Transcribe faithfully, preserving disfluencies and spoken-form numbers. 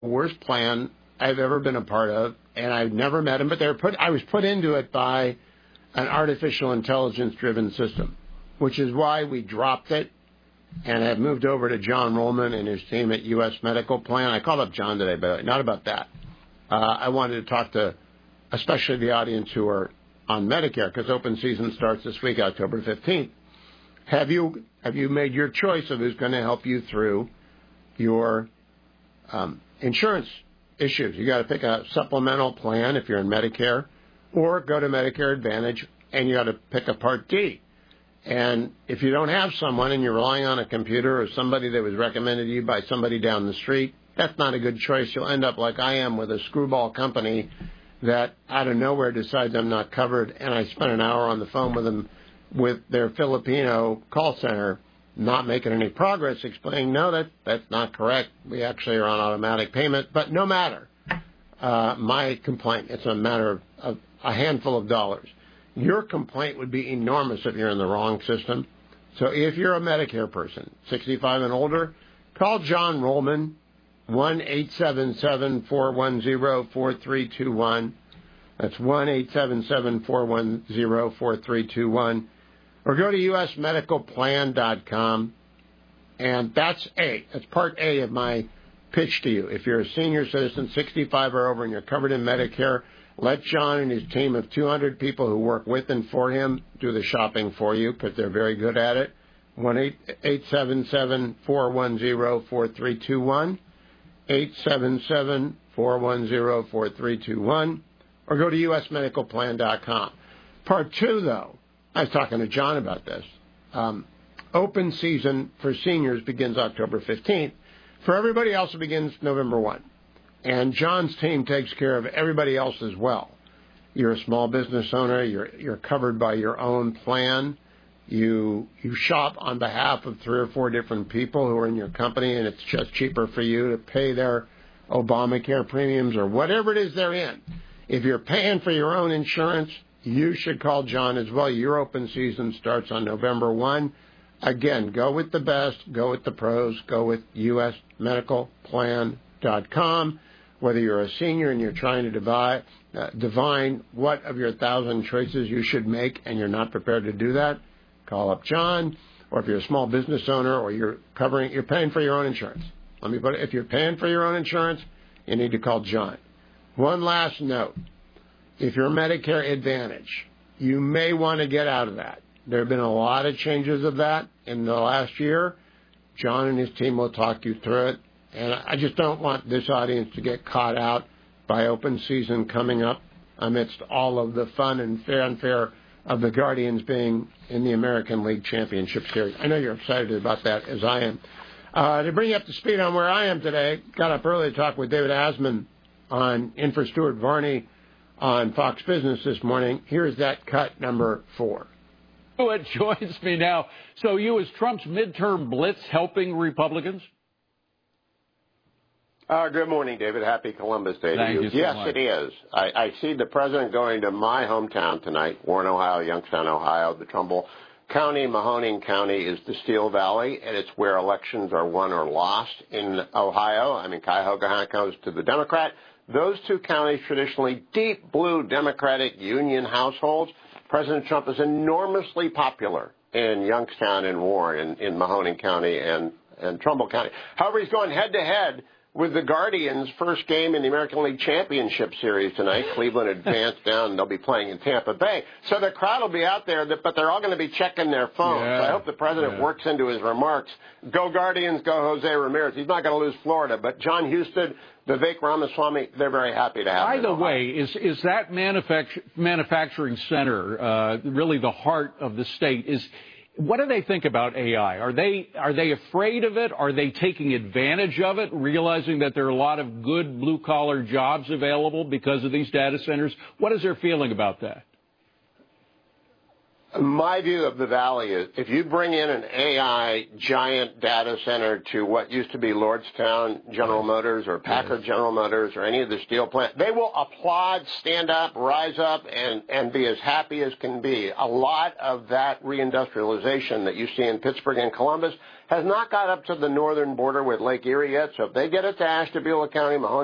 worst plan I've ever been a part of, and I've never met him, but they were put, I was put into it by an artificial intelligence-driven system, which is why we dropped it and have moved over to John Rollman and his team at U S Medical Plan. I called up John today, but not about that. Uh, I wanted to talk to especially the audience who are on Medicare, because open season starts this week, October fifteenth. Have you have you made your choice of who's going to help you through your um, insurance issues? You got to pick a supplemental plan if you're in Medicare, or go to Medicare Advantage, and you got to pick a Part D. And if you don't have someone and you're relying on a computer or somebody that was recommended to you by somebody down the street, that's not a good choice. You'll end up like I am with a screwball company that out of nowhere decides I'm not covered, and I spent an hour on the phone with them with their Filipino call center, not making any progress, explaining, no, that that's not correct. We actually are on automatic payment. But no matter, uh, my complaint, it's a matter of, of a handful of dollars. Your complaint would be enormous if you're in the wrong system. So if you're a Medicare person, sixty-five and older, call John Rollman, one eight seven seven, four one zero, four three two one. That's one eight seven seven, four one zero, four three two one. Or go to U S medical plan dot com. And that's A. That's part A of my pitch to you. If you're a senior citizen, sixty-five or over, and you're covered in Medicare, let John and his team of two hundred people who work with and for him do the shopping for you, because they're very good at it. one eight seven seven, four one zero, four three two one. eight seven seven, four one zero, four three two one. Or go to U S medical plan dot com. Part two, though, I was talking to John about this. Um, open season for seniors begins October fifteenth. For everybody else, it begins November first. And John's team takes care of everybody else as well. You're a small business owner. You're you're covered by your own plan. You you shop on behalf of three or four different people who are in your company, and it's just cheaper for you to pay their Obamacare premiums or whatever it is they're in. If you're paying for your own insurance, you should call John as well. Your open season starts on November first. Again, go with the best. Go with the pros. Go with U S medical plan dot com. Whether you're a senior and you're trying to divide, uh, divine what of your thousand choices you should make, and you're not prepared to do that, call up John. Or if you're a small business owner, or you're covering, you're paying for your own insurance. Let me put it, if you're paying for your own insurance, you need to call John. One last note. If you're Medicare Advantage, you may want to get out of that. There have been a lot of changes of that in the last year. John and his team will talk you through it. And I just don't want this audience to get caught out by open season coming up amidst all of the fun and fanfare of the Guardians being in the American League Championship Series. I know you're excited about that, as I am. Uh, to bring you up to speed on where I am today, got up early to talk with David Asman on in for Stuart Varney on Fox Business this morning. Here's that cut number four. It joins me now. So you, as Trump's midterm blitz, helping Republicans? Uh, good morning, David. Happy Columbus Day Thank to you. you so yes, much. it is. I, I see the president going to my hometown tonight, Warren, Ohio, Youngstown, Ohio. The Trumbull County, Mahoning County is the Steel Valley, and it's where elections are won or lost in Ohio. I mean, Cuyahoga goes to the Democrat. Those two counties, traditionally deep blue Democratic union households. President Trump is enormously popular in Youngstown and Warren, in, in Mahoning County and, and Trumbull County. However, he's going head-to-head with the Guardians' first game in the American League Championship Series tonight. Cleveland advanced down, and they'll be playing in Tampa Bay. So the crowd will be out there, but they're all going to be checking their phones. Yeah, so I hope the president yeah. works into his remarks. Go Guardians, go Jose Ramirez. He's not going to lose Florida, but John Huston, Vivek Ramaswamy, they're very happy to have him. By the way, is is that manufact- manufacturing center uh, really the heart of the state? Is What do they think about A I? Are they are they afraid of it? Are they taking advantage of it, realizing that there are a lot of good blue-collar jobs available because of these data centers? What is their feeling about that? My view of the Valley is if you bring in an A I giant data center to what used to be Lordstown General Motors or Packard General Motors or any of the steel plant, they will applaud, stand up, rise up, and, and be as happy as can be. A lot of that reindustrialization that you see in Pittsburgh and Columbus has not got up to the northern border with Lake Erie yet. So if they get it to Ashtabula County, Mahone